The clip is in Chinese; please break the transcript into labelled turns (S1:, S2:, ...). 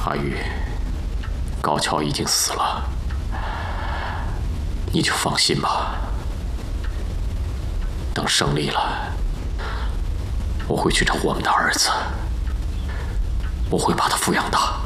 S1: 阿玉，高桥已经死了，你就放心吧。等胜利了，我会去找我们的儿子，我会把他抚养大。